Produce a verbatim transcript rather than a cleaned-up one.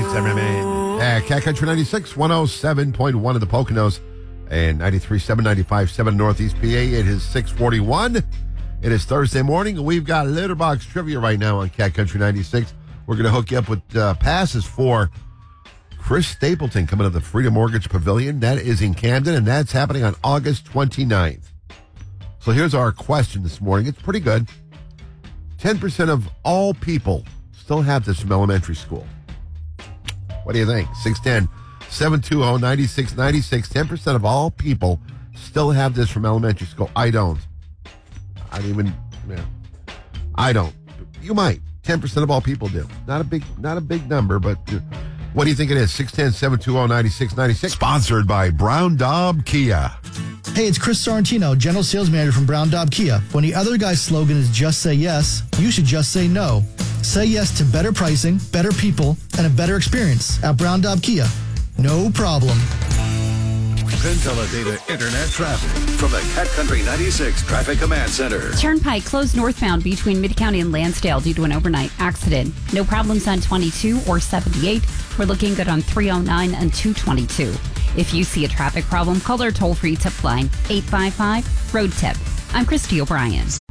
seven at Cat Country ninety-six, one oh seven point one in the Poconos, and ninety-three point seven, ninety-five point seven Northeast P A. It is six forty-one. It is Thursday morning, and we've got Litterbox Trivia right now on Cat Country ninety-six. We're going to hook you up with uh, passes for Chris Stapleton coming to the Freedom Mortgage Pavilion. That is in Camden, and that's happening on August twenty-ninth. So here's our question this morning. It's pretty good. ten percent of all people still have this from elementary school. What do you think? six one zero, seven two zero, nine six nine six. ten percent of all people still have this from elementary school. I don't. I don't even, yeah. I don't. You might. ten percent of all people do. Not a big, not a big number, but uh, what do you think it is? six one zero, seven two zero, nine six nine six. Sponsored by Brown Daub Kia. Hey, it's Chris Sorrentino, General Sales Manager from Brown Daub Kia. When the other guy's slogan is just say yes, you should just say no. Say yes to better pricing, better people, and a better experience at Brown Daub Kia. No problem. Pentela Internet traffic from the Cat Country ninety-six Traffic Command Center. Turnpike closed northbound between Mid-County and Lansdale due to an overnight accident. No problems on twenty-two or seventy-eight. We're looking good on three oh nine and two twenty-two. If you see a traffic problem, call our toll-free tip line eight five five, road tip. I'm Christy O'Brien.